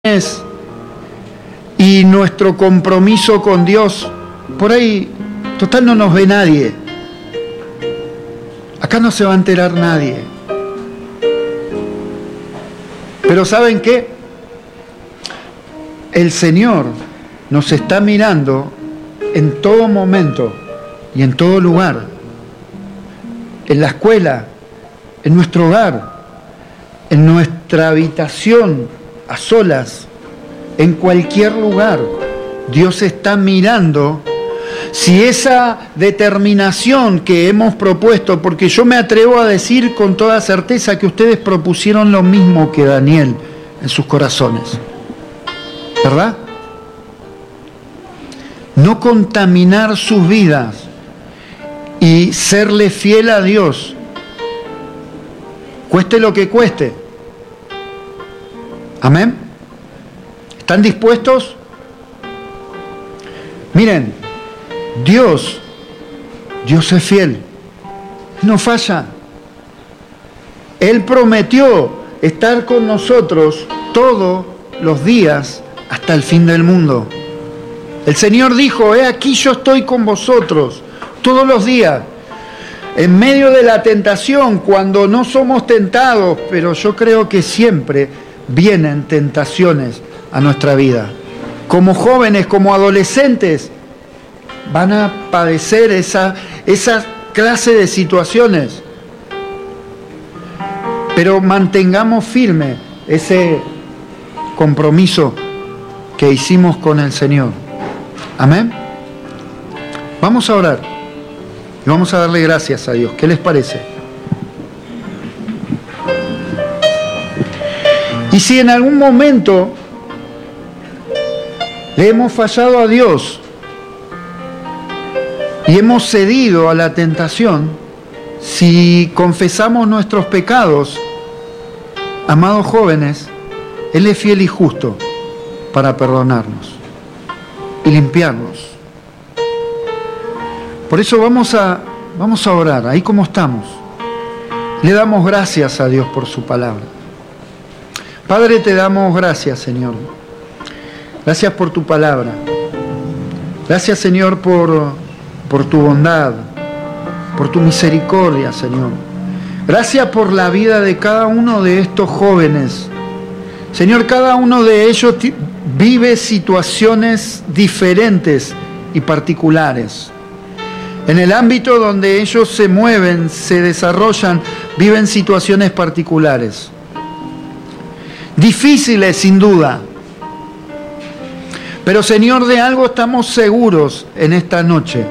y nuestro compromiso con Dios, por ahí, total, no nos ve nadie. Acá no se va a enterar nadie. Pero ¿saben qué? El Señor nos está mirando en todo momento y en todo lugar. En la escuela, en nuestro hogar, en nuestra habitación, a solas, en cualquier lugar. Dios está mirando si esa determinación que hemos propuesto, porque yo me atrevo a decir con toda certeza que ustedes propusieron lo mismo que Daniel en sus corazones, ¿verdad? No contaminar sus vidas y serle fiel a Dios, cueste lo que cueste. Amén. ¿Están dispuestos? Miren, Dios es fiel, no falla. Él prometió estar con nosotros todos los días hasta el fin del mundo. El Señor dijo: he aquí yo estoy con vosotros todos los días, en medio de la tentación, cuando no somos tentados, pero yo creo que siempre vienen tentaciones a nuestra vida. Como jóvenes, como adolescentes, van a padecer esa clase de situaciones. Pero mantengamos firme ese compromiso que hicimos con el Señor. Amén. Vamos a orar y vamos a darle gracias a Dios. ¿Qué les parece? Y si en algún momento le hemos fallado a Dios y hemos cedido a la tentación, si confesamos nuestros pecados, amados jóvenes, Él es fiel y justo para perdonarnos y limpiarnos. Por eso vamos a orar, ahí como estamos. Le damos gracias a Dios por su palabra. Padre, te damos gracias, Señor. Gracias por tu palabra. Gracias, Señor, por tu bondad, por tu misericordia, Señor. Gracias por la vida de cada uno de estos jóvenes. Señor, cada uno de ellos vive situaciones diferentes y particulares. En el ámbito donde ellos se mueven, se desarrollan, viven situaciones particulares. Difíciles, sin duda. Pero, Señor, de algo estamos seguros en esta noche.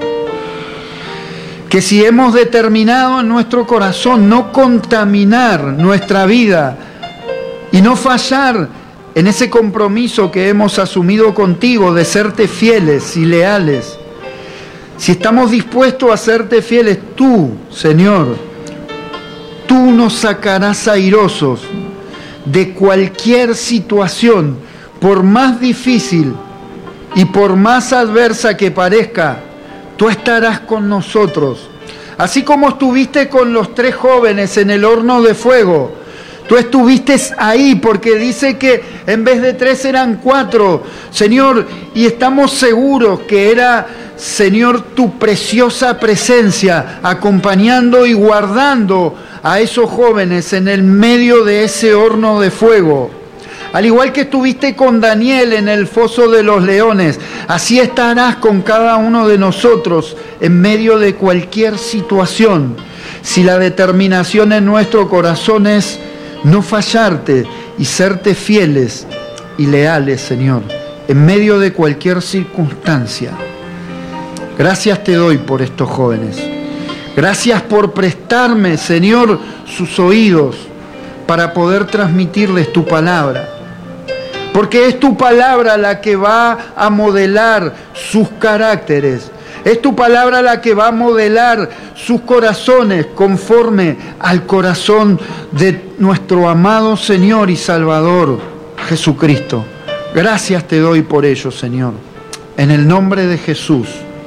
Que si hemos determinado en nuestro corazón no contaminar nuestra vida y no fallar en ese compromiso que hemos asumido contigo de serte fieles y leales, si estamos dispuestos a serte fieles, tú, Señor, tú nos sacarás airosos de cualquier situación, por más difícil y por más adversa que parezca. Tú estarás con nosotros. Así como estuviste con los 3 jóvenes en el horno de fuego, tú estuviste ahí, porque dice que en vez de 3 eran 4, Señor, y estamos seguros que era, Señor, tu preciosa presencia acompañando y guardando a esos jóvenes en el medio de ese horno de fuego. Al igual que estuviste con Daniel en el foso de los leones, así estarás con cada uno de nosotros en medio de cualquier situación. Si la determinación en nuestro corazón es no fallarte y serte fieles y leales, Señor, en medio de cualquier circunstancia. Gracias te doy por estos jóvenes. Gracias por prestarme, Señor, sus oídos para poder transmitirles tu palabra. Porque es tu palabra la que va a modelar sus caracteres. Es tu palabra la que va a modelar sus corazones conforme al corazón de nuestro amado Señor y Salvador, Jesucristo. Gracias te doy por ello, Señor. En el nombre de Jesús.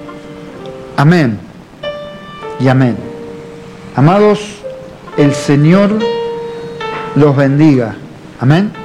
Amén y amén. Amados, el Señor los bendiga. Amén.